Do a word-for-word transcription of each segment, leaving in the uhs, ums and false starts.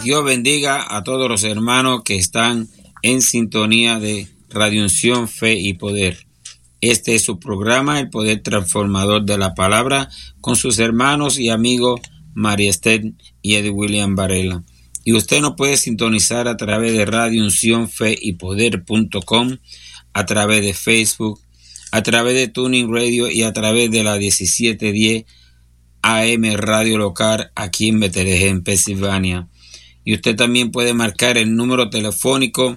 Dios bendiga a todos los hermanos que están en sintonía de Radio Unción, Fe y Poder. Este es su programa, El Poder Transformador de la Palabra, con sus hermanos y amigos María Esther y Eddie William Varela. Y usted nos puede sintonizar a través de Radio Unción, Fe y Poder punto com, a través de Facebook, a través de Tuning Radio y a través de la diecisiete diez A M Radio Local aquí en Bethlehem, Pensilvania. Y usted también puede marcar el número telefónico,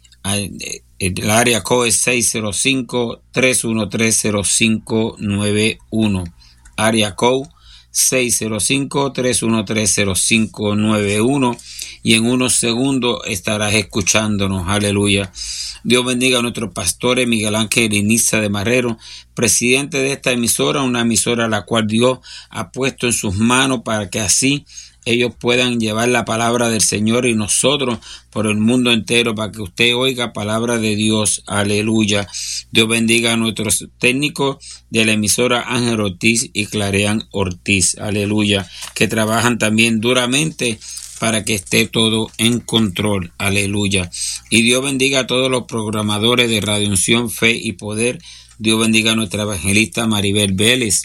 el área code es seis cero cinco, tres uno tres, cero cinco nueve uno. Área code seis cero cinco, tres uno tres, cero cinco nueve uno. Y en unos segundos estarás escuchándonos. Aleluya. Dios bendiga a nuestros pastores Miguel Ángel y Nisa de Marrero, presidente de esta emisora, una emisora a la cual Dios ha puesto en sus manos para que así ellos puedan llevar la palabra del Señor y nosotros por el mundo entero, para que usted oiga palabra de Dios. Aleluya. Dios bendiga a nuestros técnicos de la emisora Ángel Ortiz y Clareán Ortiz. Aleluya. Que trabajan también duramente para que esté todo en control. Aleluya. Y Dios bendiga a todos los programadores de Radio Unción, Fe y Poder. Dios bendiga a nuestra evangelista Maribel Vélez.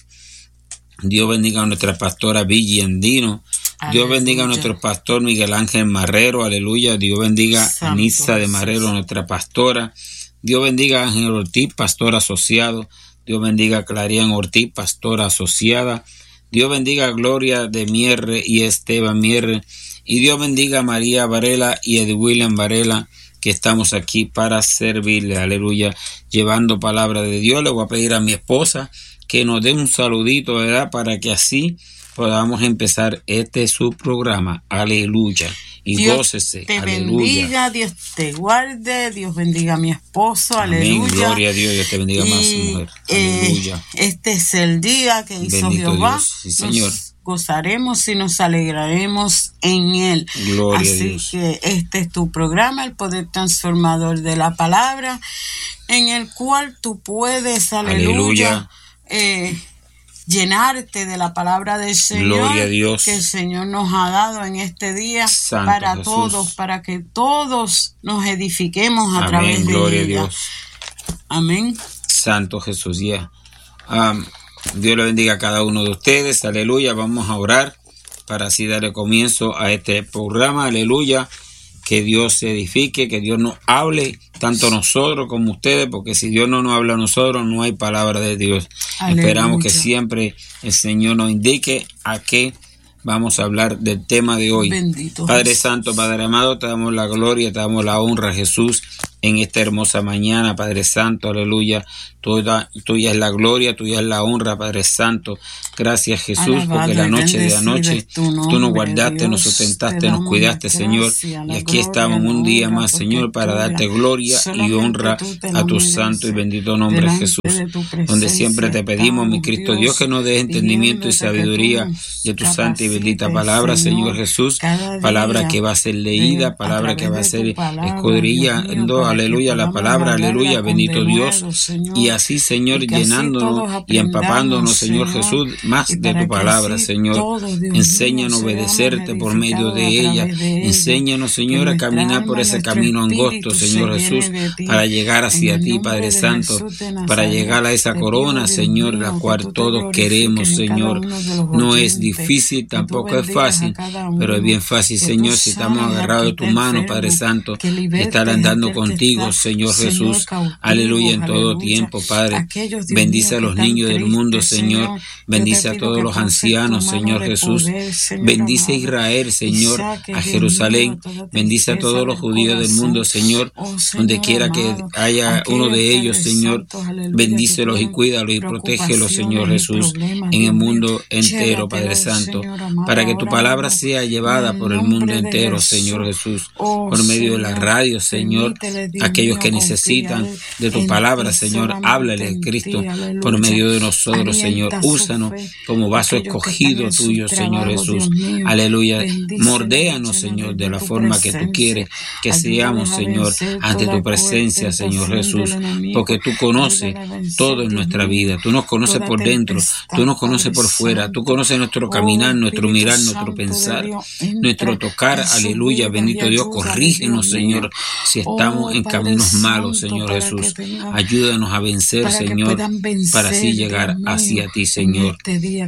Dios bendiga a nuestra pastora Billy Andino. Dios bendiga a nuestro pastor Miguel Ángel Marrero. Aleluya. Dios bendiga a Nisa de Marrero, nuestra pastora. Dios bendiga a Ángel Ortiz, pastor asociado. Dios bendiga a Clarian Ortiz, pastora asociada. Dios bendiga a Gloria de Mierre y Esteban Mierre. Y Dios bendiga a María Varela y Ed William Varela, que estamos aquí para servirle. Aleluya. Llevando palabra de Dios. Le voy a pedir a mi esposa que nos dé un saludito, ¿verdad? Para que así podamos empezar este su programa. Aleluya. Y Dios gócese. Te Aleluya. bendiga, Dios te guarde, Dios bendiga a mi esposo. Amén. Aleluya. Gloria a Dios, Dios te bendiga y, más, mujer. Aleluya. Eh, este es el día que hizo Bendito Jehová. Dios. Sí, Señor. Nos gozaremos y nos alegraremos en él. Gloria Así a Dios. que este es tu programa, El Poder Transformador de la Palabra, en el cual tú puedes, aleluya, Aleluya. Eh, llenarte de la palabra del Señor. Gloria a Dios. Que el Señor nos ha dado en este día. Santo para Jesús. todos, para que todos nos edifiquemos a Amén. través de Gloria a ella. Dios. Amén. Santo Jesús, ya. Yeah. Um, Dios le bendiga a cada uno de ustedes. Aleluya. Vamos a orar para así darle comienzo a este programa. Aleluya. Que Dios se edifique, que Dios nos hable, tanto nosotros como ustedes, porque si Dios no nos habla a nosotros, no hay palabra de Dios. Aleluya. Esperamos que siempre el Señor nos indique a qué vamos a hablar del tema de hoy. Bendito Padre Jesús. Santo, Padre amado, te damos la gloria, te damos la honra, Jesús, en esta hermosa mañana, Padre Santo, aleluya. Tuya, tuya es la gloria, tuya es la honra, Padre Santo. Gracias, Jesús, Alabado porque la y noche de bendecido anoche es tu nombre, tú nos guardaste, Dios. nos Te sustentaste, nos damos cuidaste, la Señor. gracia, Y la aquí gloria, estamos la un día honra, más, porque Señor, para tú darte eres. gloria y Solamente honra tú te a lo tu mereces. santo y bendito nombre, Delante Jesús. de tu Donde presencia siempre te pedimos, mi estamos, Cristo Dios, Dios, que nos des entendimiento y pidiéndote que tú sabiduría nos de tu santa y bendita capacites, palabra, Señor Señor, Jesús. cada Palabra día, que va a ser eh, leída, a palabra que va a través de ser tu palabra, escudrilla, Dios mío, para que aleluya, la podamos palabra, hablarla aleluya, con bendito Dios. denuedo, Señor, Y así, Señor, y que así llenándonos todos y empapándonos, aprendamos, Señor Señor, Jesús, más y de para tu que palabra, así Señor. todos, Dios Enséñanos a mío, obedecerte seamos por medio de edificados a ella. través de ella. Enséñanos, Que Señor, a nuestra caminar alma, por ese nuestro camino angosto, espíritu Señor se Jesús, llene de ti. para llegar En hacia el ti, nombre Padre de Santo, Jesús de para Nazaret, llegar a esa te corona, pido, Dios Señor, mío, la que cual tú te todos glorifiques queremos, en cada Señor. uno de los No es oyentes, difícil, que tú tampoco es bendigas a fácil, cada pero es uno, bien fácil, que tú Señor, si estamos sanes al agarrados que de tu está mano, Padre enfermo, Santo, que de libertes estar a andando aquel que contigo, está, Señor Señor, Jesús, cautivo, aleluya, en todo aleluya. tiempo, Padre. Aquellos, Dios Bendice mío, a que los están niños del mundo, tristes, Señor. Señor, yo Bendice te a pido todos que los pases tu ancianos, mano Señor de Jesús. poder, Señor Bendice a amado, Israel, y Señor, saque, a Dios Jerusalén. mío, toda Bendice a tristeza todos los del judíos del mundo, corazón. Señor. Oh, Donde Señor quiera que amado, haya uno aquellos de ellos, Padres Señor, Santos, aleluya, bendícelos que y tienen cuídalos y protégelos, Señor preocupaciones y Jesús, problemas, en Dios el mío. mundo entero, Padre Llévatelos, Santo, Señor amado, para que tu ahora palabra mismo, sea en llevada el por el mundo nombre de entero, Jesús. Señor Jesús, Oh, por medio de la Señor, radio, Señor, permítele, aquellos que necesitan de tu palabra, Señor, háblale, Cristo, por medio de nosotros, Señor. Úsanos como vaso escogido tuyo, Señor Jesús. Aleluya. Mordéanos, Señor, de la forma que tú quieres que seamos, Señor, ante tu presencia, Señor Jesús, porque tú conoces todo en nuestra vida. Tú nos conoces por dentro, tú nos conoces por fuera, tú conoces nuestro caminar, nuestro mirar, nuestro pensar, nuestro tocar. Aleluya. Bendito Dios, corrígenos, Señor, si estamos en caminos malos, Señor Jesús. Ayúdanos a vencer, Señor, para así llegar hacia ti, Señor.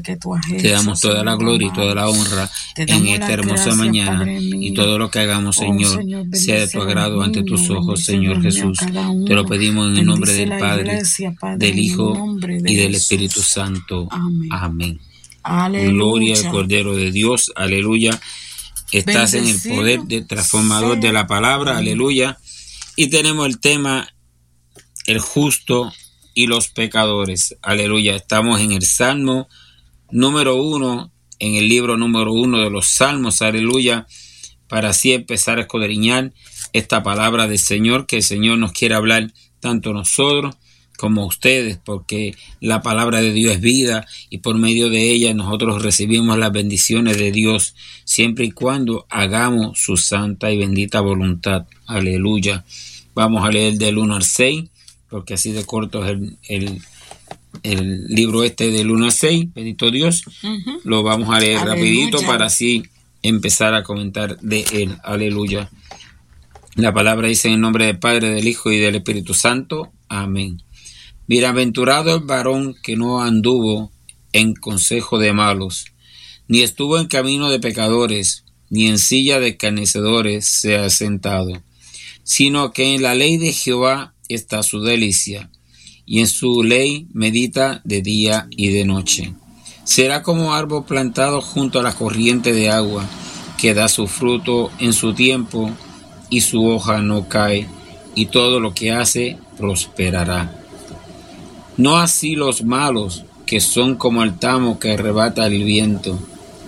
Te damos toda la gloria y toda la honra en esta hermosa mañana, y todo lo que hagamos, Señor, sea de tu agrado ante tus ojos, Señor Jesús. Te lo pedimos en el nombre del Padre, del Hijo y del Espíritu Santo. Amén. Gloria al Cordero de Dios. Aleluya. Estás en el poder de transformador de la palabra. Aleluya. Y tenemos el tema, el justo y los pecadores. Aleluya. Estamos en el Salmo número uno, en el libro número uno de los Salmos. Aleluya. Para así empezar a escudriñar esta palabra del Señor, que el Señor nos quiere hablar tanto nosotros como ustedes, porque la palabra de Dios es vida, y por medio de ella nosotros recibimos las bendiciones de Dios, siempre y cuando hagamos su santa y bendita voluntad. Aleluya. Vamos a leer del uno al seis, porque así de corto es el, el, el libro este del uno al seis. Bendito Dios. Uh-huh. Lo vamos a leer Aleluya. Rapidito para así empezar a comentar de él. Aleluya. La palabra dice en el nombre del Padre, del Hijo y del Espíritu Santo. Amén. Bienaventurado el varón que no anduvo en consejo de malos, ni estuvo en camino de pecadores, ni en silla de escarnecedores se ha sentado, sino que en la ley de Jehová está su delicia, y en su ley medita de día y de noche. Será como árbol plantado junto a la corriente de agua, que da su fruto en su tiempo, y su hoja no cae, y todo lo que hace prosperará. No así los malos, que son como el tamo que arrebata el viento.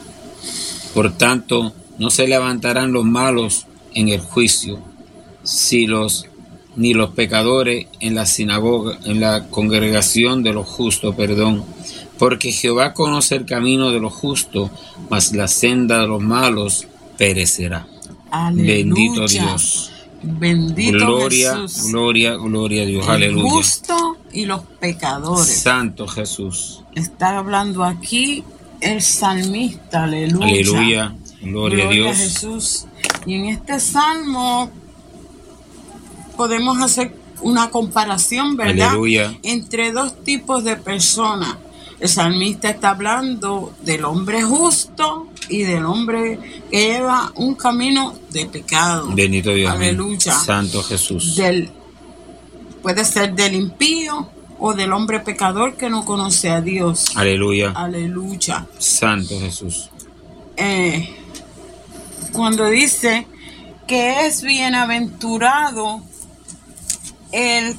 Por tanto, no se levantarán los malos en el juicio, si los, ni los pecadores en la sinagoga, en la congregación de los justos, perdón. Porque Jehová conoce el camino de los justos, mas la senda de los malos perecerá. Aleluya. Bendito Dios. Bendito gloria, Jesús. Gloria, gloria a Dios. El Aleluya. justo y los pecadores. Santo Jesús. Está hablando aquí el salmista. Aleluya. Aleluya. Gloria, gloria a Dios. A Jesús. Y en este salmo podemos hacer una comparación, ¿verdad? Aleluya. Entre dos tipos de personas. El salmista está hablando del hombre justo y del hombre que lleva un camino de pecado. Bendito Dios. Aleluya. Amén. Santo Jesús. Del, puede ser del impío o del hombre pecador que no conoce a Dios. Aleluya. Aleluya. Santo Jesús. Eh, cuando dice que es bienaventurado el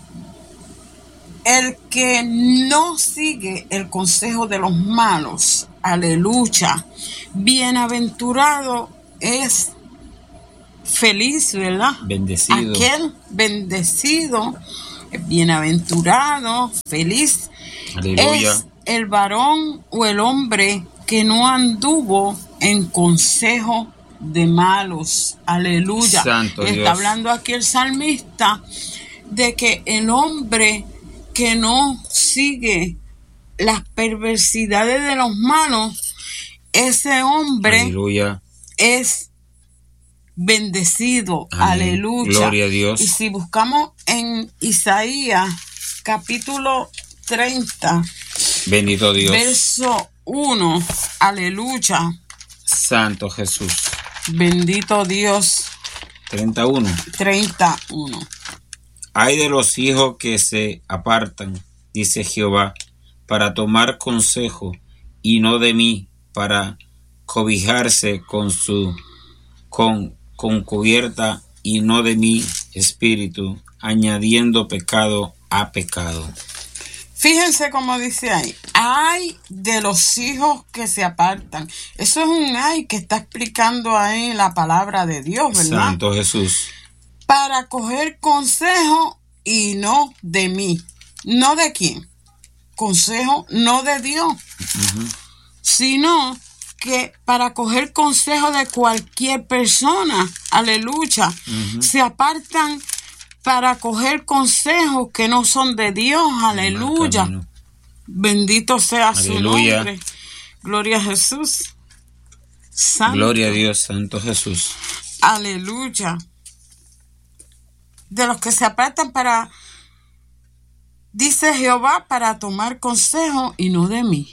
El que no sigue el consejo de los malos. Aleluya. Bienaventurado es feliz, ¿verdad? Bendecido. Aquel bendecido, bienaventurado, feliz. Aleluya. Es el varón o el hombre que no anduvo en consejo de malos. Aleluya. Santo Está Dios. hablando aquí el salmista de que el hombre que no sigue las perversidades de los malos, ese hombre Aleluya. es bendecido. Amén. Aleluya. Gloria a Dios. Y si buscamos en Isaías capítulo treinta, Bendito Dios. verso uno, aleluya. Santo Jesús. Bendito Dios. treinta y uno. treinta y uno. Ay de los hijos que se apartan, dice Jehová, para tomar consejo, y no de mí, para cobijarse con su con, con cubierta, y no de mi espíritu, añadiendo pecado a pecado. Fíjense cómo dice ahí, ay de los hijos que se apartan. Eso es un ay que está explicando ahí la palabra de Dios, ¿verdad? Santo Jesús. para coger consejo y no de mí. ¿No de quién? Consejo no de Dios, uh-huh. sino que para coger consejo de cualquier persona, aleluya, uh-huh. se apartan para coger consejos que no son de Dios, aleluya. Bendito sea su aleluya. Nombre. Gloria a Jesús. Santo. Gloria a Dios, Santo Jesús. Aleluya. De los que se apartan para, dice Jehová, para tomar consejo y no de mí.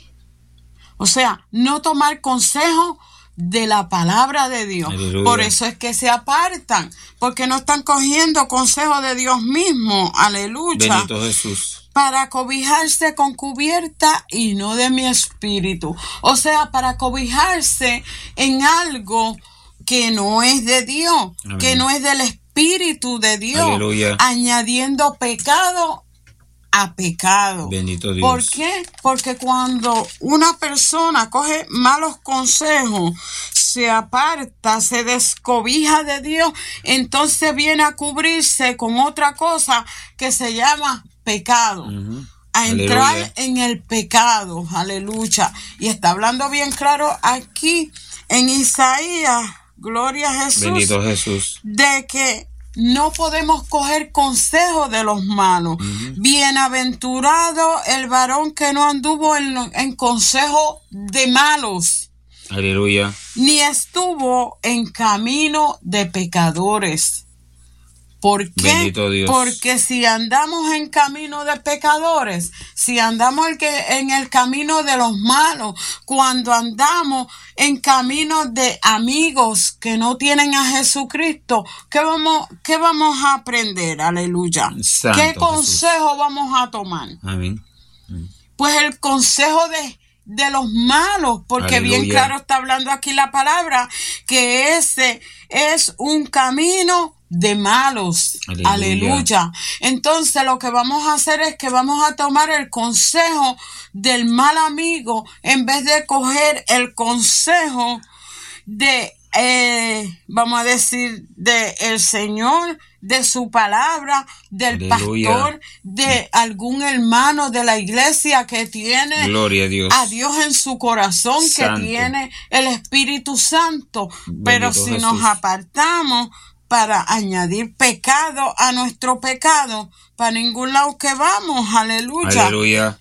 O sea, no tomar consejo de la palabra de Dios. Aleluya. Por eso es que se apartan, porque no están cogiendo consejo de Dios mismo. Aleluya. Bendito Jesús. Para cobijarse con cubierta y no de mi espíritu. O sea, para cobijarse en algo que no es de Dios, amén. Que no es del espíritu de Dios. Aleluya. Añadiendo pecado a pecado. Bendito Dios. ¿Por qué? Porque cuando una persona coge malos consejos, se aparta, se descobija de Dios, entonces viene a cubrirse con otra cosa que se llama pecado. Uh-huh. A entrar aleluya. En el pecado. Aleluya. Y está hablando bien claro aquí en Isaías, gloria a Jesús. Bendito Jesús. De que no podemos coger consejo de los malos. Uh-huh. Bienaventurado el varón que no anduvo en, en consejo de malos. Aleluya. Ni estuvo en camino de pecadores. ¿Por qué? Bendito Dios. Porque si andamos en camino de pecadores, si andamos en, que, en el camino de los malos, cuando andamos en camino de amigos que no tienen a Jesucristo, ¿qué vamos, qué vamos a aprender? Aleluya. Santo ¿Qué consejo Jesús. Vamos a tomar? Amén. Pues el consejo de de los malos, porque aleluya. Bien claro está hablando aquí la palabra, que ese es un camino de malos. Aleluya. Aleluya. Entonces lo que vamos a hacer es que vamos a tomar el consejo del mal amigo en vez de coger el consejo de, eh, vamos a decir, de el Señor, de su palabra, del aleluya. Pastor, de algún hermano de la iglesia que tiene gloria a Dios, a Dios en su corazón, santo. Que tiene el Espíritu Santo. Bendito pero si Jesús. Nos apartamos para añadir pecado a nuestro pecado, para ningún lado que vamos, aleluya. Aleluya.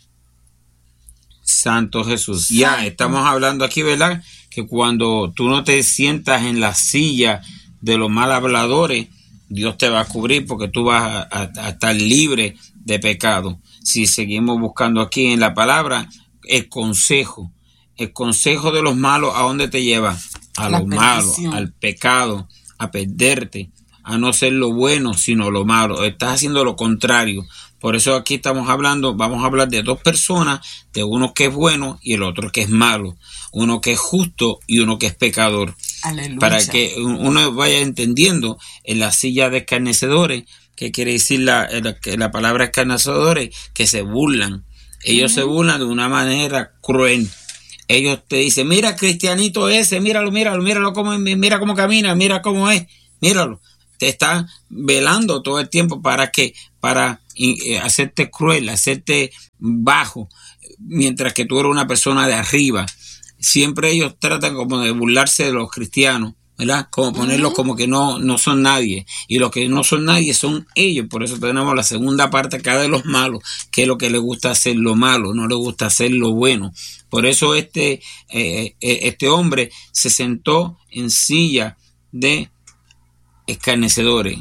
Santo Jesús. Santo. Ya estamos hablando aquí, ¿verdad? Que cuando tú no te sientas en la silla de los mal habladores, Dios te va a cubrir porque tú vas a, a, a estar libre de pecado. Si seguimos buscando aquí en la palabra, el consejo, el consejo de los malos, ¿a dónde te lleva? A lo malo, al pecado, a perderte, a no ser lo bueno, sino lo malo. Estás haciendo lo contrario. Por eso aquí estamos hablando, vamos a hablar de dos personas, de uno que es bueno y el otro que es malo, uno que es justo y uno que es pecador. Aleluya. Para que uno vaya entendiendo en la silla de escarnecedores, que quiere decir la, la, la palabra escarnecedores, que se burlan. Ellos uh-huh. se burlan de una manera cruel. Ellos te dicen, mira cristianito ese, míralo, míralo, míralo cómo, mira cómo camina, mira cómo es, míralo. Te están velando todo el tiempo para que, para eh, hacerte cruel, hacerte bajo, mientras que tú eres una persona de arriba. Siempre ellos tratan como de burlarse de los cristianos, ¿verdad? Como ponerlos uh-huh. como que no, no son nadie. Y los que no son nadie son ellos. Por eso tenemos la segunda parte acá de los malos, que es lo que les gusta hacer lo malo, no les gusta hacer lo bueno. Por eso este, eh, este hombre se sentó en silla de escarnecedores.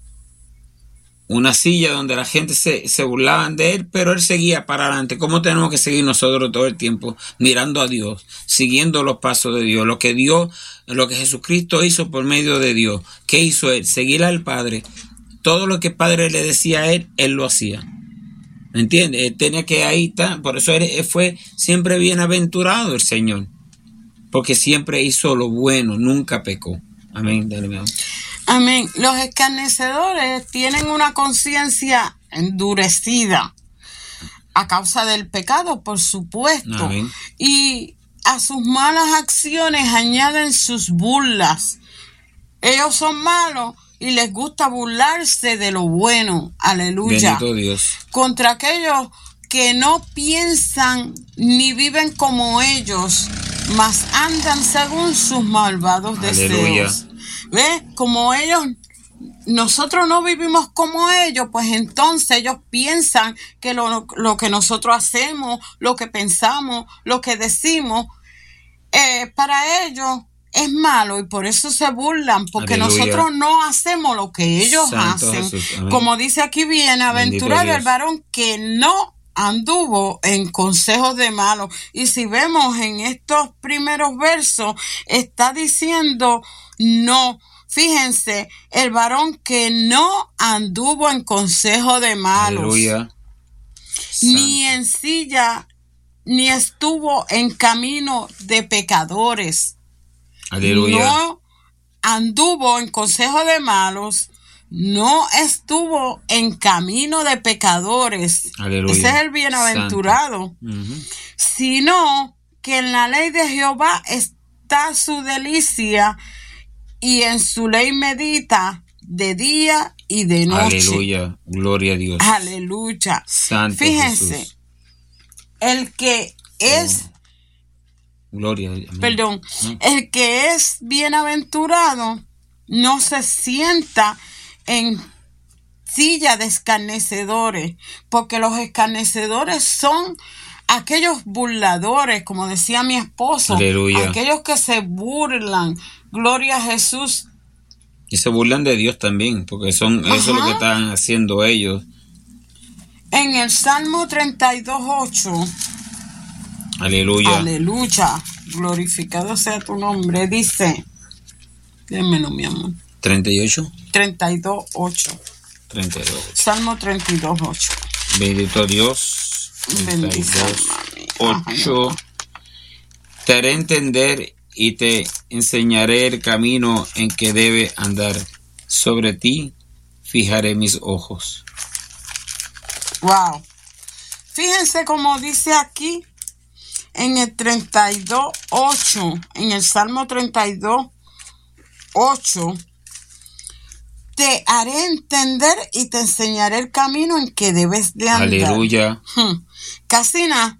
Una silla donde la gente se, se burlaban de él, pero él seguía para adelante. ¿Cómo tenemos que seguir nosotros todo el tiempo? Mirando a Dios, siguiendo los pasos de Dios, lo que Dios, lo que Jesucristo hizo por medio de Dios. ¿Qué hizo él? Seguir al Padre. Todo lo que el Padre le decía a él, él lo hacía. ¿Me entiendes? Él tenía que ahí estar. Por eso él, él fue siempre bienaventurado el Señor, porque siempre hizo lo bueno, nunca pecó. Amén. Dale, amén. Los escarnecedores tienen una conciencia endurecida a causa del pecado, por supuesto. Amén. Y a sus malas acciones añaden sus burlas. Ellos son malos y les gusta burlarse de lo bueno. Aleluya. Bendito Dios. Contra aquellos que no piensan ni viven como ellos, mas andan según sus malvados Aleluya. deseos. ¿Ves? Como ellos, nosotros no vivimos como ellos, pues entonces ellos piensan que lo, lo que nosotros hacemos, lo que pensamos, lo que decimos, eh, para ellos es malo y por eso se burlan, porque Aleluya. Nosotros no hacemos lo que ellos Santo hacen. Jesús. Amén. Como dice aquí, bienaventurado el varón que no anduvo en consejos de malos. Y si vemos en estos primeros versos, está diciendo no. Fíjense, el varón que no anduvo en consejo de malos, Aleluya. ni en silla, ni estuvo en camino de pecadores. Aleluya. No anduvo en consejo de malos, no estuvo en camino de pecadores. Aleluya. Ese es el bienaventurado. Uh-huh. Sino que en la ley de Jehová está su delicia, y en su ley medita de día y de noche. Aleluya, gloria a Dios. Aleluya. Santo Fíjense, Jesús. El que es, oh. Gloria, amén. perdón, ¿No? el que es bienaventurado no se sienta en silla de escarnecedores, porque los escarnecedores son aquellos burladores, como decía mi esposo, Aleluya. Aquellos que se burlan. Gloria a Jesús. Y se burlan de Dios también, porque son Ajá. eso es lo que están haciendo ellos. En el Salmo treinta y dos, ocho. Aleluya. Aleluya. Glorificado sea tu nombre. Dice, démelo, mi amor. ¿treinta y ocho? treinta y dos, ocho. treinta y dos. Salmo treinta y dos, ocho. Bendito Dios. treinta y dos, ocho. Te haré entender y te enseñaré el camino en que debe andar. Sobre ti fijaré mis ojos. Wow. Fíjense cómo dice aquí en el treinta y dos, ocho, en el Salmo treinta y dos, ocho. Te haré entender y te enseñaré el camino en que debes de andar. Aleluya. Hmm. Casi nada.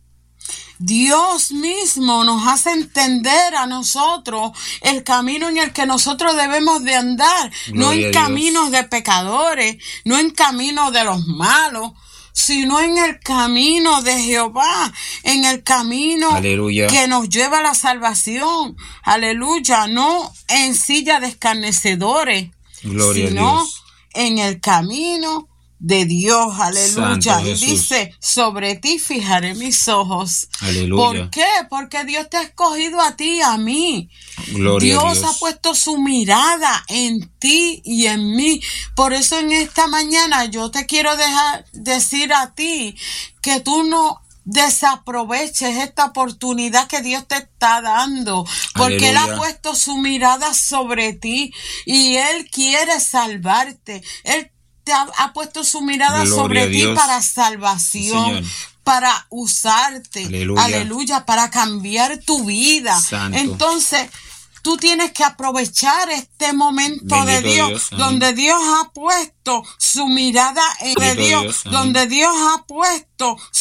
Dios mismo nos hace entender a nosotros el camino en el que nosotros debemos de andar, Gloria no en caminos de pecadores, no en caminos de los malos, sino en el camino de Jehová, en el camino Aleluya. Que nos lleva a la salvación. Aleluya, no en silla de escarnecedores, Gloria sino a Dios. En el camino de Dios, aleluya. Y dice, sobre ti fijaré mis ojos. Aleluya. ¿Por qué? Porque Dios te ha escogido a ti, a mí. Gloria Dios, a Dios ha puesto su mirada en ti y en mí. Por eso en esta mañana yo te quiero dejar decir a ti que tú no desaproveches esta oportunidad que Dios te está dando, porque Aleluya. Él ha puesto su mirada sobre ti y Él quiere salvarte. Él te ha, ha puesto su mirada Gloria sobre ti para salvación, sí, para usarte, Aleluya. Aleluya, para cambiar tu vida. Santo. Entonces, tú tienes que aprovechar este momento Bendito de Dios, Dios donde Dios ha puesto su mirada en Dios, Dios, donde Dios ha puesto